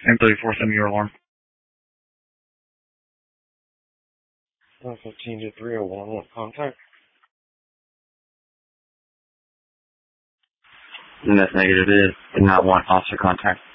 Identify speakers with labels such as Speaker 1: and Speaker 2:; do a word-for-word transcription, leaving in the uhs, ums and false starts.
Speaker 1: M thirty-four, send me your alarm. one fifteen to three oh one, contact.
Speaker 2: And that's negative. It is not want officer contact.